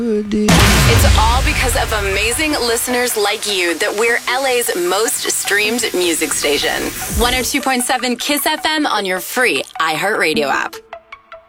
It's all because of amazing listeners like you that we're LA's most streamed music station. 102.7 KISS FM on your free iHeartRadio app.